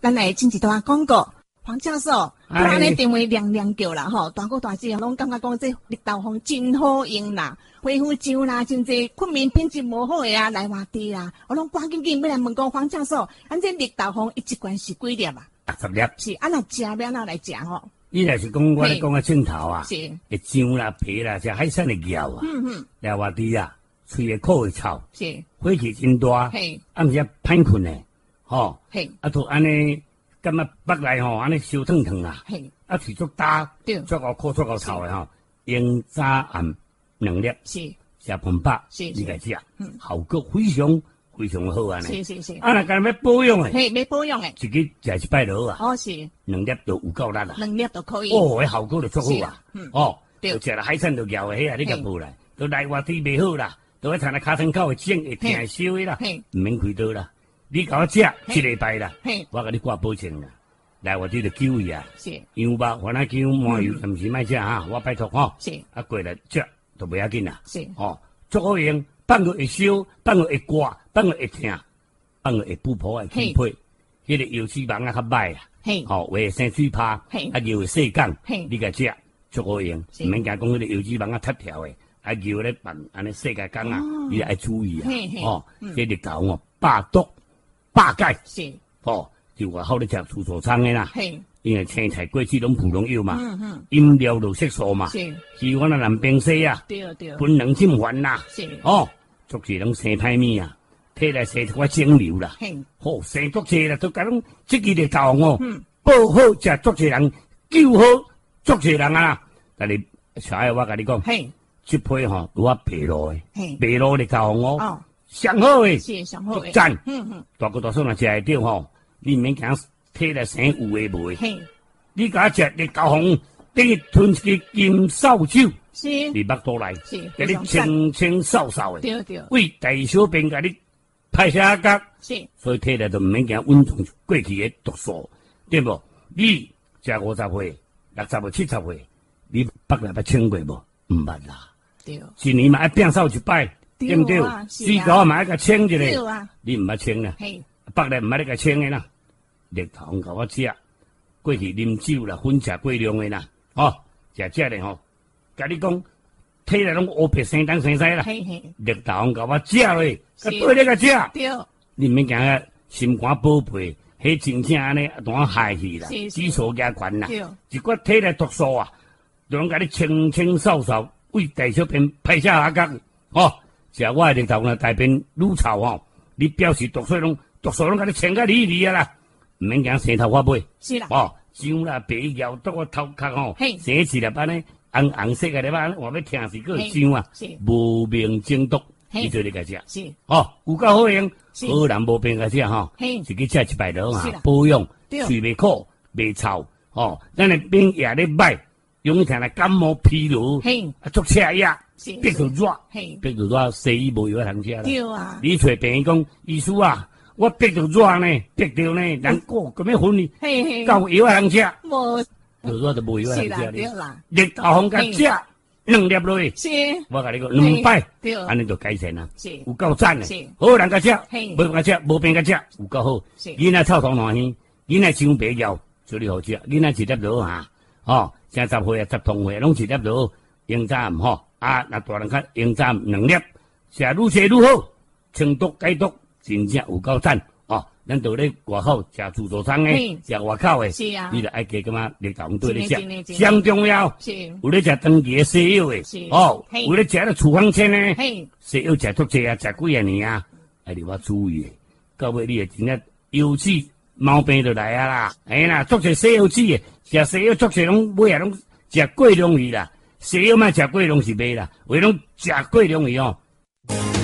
咱来进一段广告。黄教授，我安尼电话亮叫啦吼，大哥大姐拢感觉讲这绿豆风真好用啦，皮肤痒啦，真济困眠品质无好的啊，来话滴啦，我拢赶紧要来问讲黄教授，咱这绿豆风一罐是几粒啊？60粒。是，啊那食要哪来食吼？你若是讲我咧讲个镜头啊，是，会痒啦、皮啦，食海鲜的咬啊，来话滴啊，喙会苦会臭，是，火气真大，嘿，啊毋是歹困的，吼，嘿，啊都安尼。感觉腹内吼，安尼烧烫烫啊，啊是足大，足够苦足够臭的吼。用早暗2粒，是食饭饱，你来食，效果非常非常好安尼。是。啊，若干要保养诶，要保养诶，一日食1摆落啊。哦，是2粒就有够力啦。2粒就可以。哦，迄效果就足好啊。哦，就食了海产就咬诶，迄啊你甲补来，都内外地袂好啦，都喺参那骹thân口会肿会疼会烧诶啦，唔免开刀啦。你甲我食1礼拜啦，我甲你挂保证啦。来，我这个9位啊，是羊肉、番仔姜、麻油，毋是卖食哈，我拜托吼。是啊，过来食都袂要紧啦。是哦，足好用，放个会烧，放个会刮，放个会疼，放个会补破会起皮。迄个油脂网啊较歹啊，吼会生水泡，啊油会细干，你甲食足好用，唔免惊讲迄个油脂网啊塌条诶，啊油咧办安尼世界干啊，你爱注意啊。哦，这个搞哦，百毒。百钙是哦，就外口咧食蔬菜仓的啦，因为青菜过去拢普通药嘛，饮料就色素嘛，是我那南边西啊，对，本能进烦啦，是哦，足是拢生歹物啊，体内生一块肿瘤啦，好生足济啦，都甲拢即个咧教哦，保好食足济人，救好足济人啊，但是小我甲你讲，这批吼有我白路的，白路咧教哦。上好诶，是上好诶，赞，大哥大嫂若食会着吼，你毋免惊体内生有诶无诶，你甲食绿豆风，等于吞一支金扫帚，是，你目肚内，是，甲你清清扫扫诶，对，为大小便甲你排下角，是，所以体内就毋免惊稳重过去诶毒素，对无？你食50岁、60岁、70岁，你腹内捌清过无？毋捌啦，对，一年嘛爱变扫一摆。对不对？水果嘛，爱甲清一下，你唔捌清啦，北来唔捌你甲清的啦。绿豆风甲我食，过去啉酒啦，混食过量的啦，哦，食咧吼，甲你讲，体内拢乌白生东生西啦。绿豆风甲我食咧，甲对你甲食，你唔免惊啊，心肝宝贝，迄真正安尼当害去啦，指数加悬啦，一寡体内毒素啊，就拢甲你清清扫扫，为大小便排下下角，哦。食我诶绿豆呢，大便愈臭吼，你表示毒素拢甲你清甲离啊啦，毋免惊生头发尾。是啦，哦，痒啦、鼻咬到我头壳吼，生一粒安尼红色诶咧吧，我要听是个痒啊，无名中毒，你做你甲食。是，哦，有够好用，好人无病甲食吼，自己食1摆落啊，保养，喙袂苦，袂臭，哦，咱诶免药咧歹，容易听来感冒疲劳，啊，足赤呀。鼻头热，鼻头热，西医无药通食啦。对啊，你找病人讲，医师啊，我鼻头热呢，鼻头呢难过，咁样昏呢，够药通食。无，鼻头热就无药通食咧。绿豆风甲食2粒落去，是，我甲你讲2摆，安尼就改善啦。是，有够赞诶，好人甲食，无人甲食，无病甲食，有够好。囡仔臭糖烂耳，囡仔伤白药，处理好食，囡仔1粒落哈，哦，正10岁啊，10通岁拢1粒落，用早暗吼。啊，那大人较用早2粒，食愈食愈好，清毒解毒，真正有够赞哦！咱到咧外口食自助餐诶，食外口诶，是啊，你著爱加感觉绿豆风对咧食，上重要。是，有咧食长期诶西药诶，哦，有咧食咧处方签诶，西药食足济啊，食几啊年啊，爱你我注意诶，到尾你会真正油脂毛病就来啊啦，哎啦，足济西药脂诶，食西药足济拢尾啊拢食过量去啦。西药嘛食过量是袂啦，为拢食过量去哦，